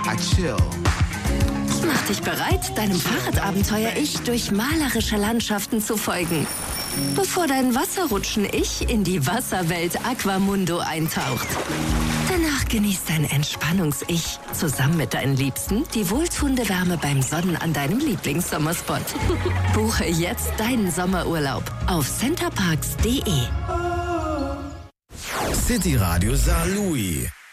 I chill. Mach dich bereit, deinem Fahrradabenteuer-Ich durch malerische Landschaften zu folgen, bevor dein Wasserrutschen-Ich in die Wasserwelt Aquamundo eintaucht. Danach genießt dein Entspannungs-Ich zusammen mit deinen Liebsten die wohltuende Wärme beim Sonnen an deinem Lieblingssommerspot. Buche jetzt deinen Sommerurlaub auf centerparks.de. City Radio Saarlouis.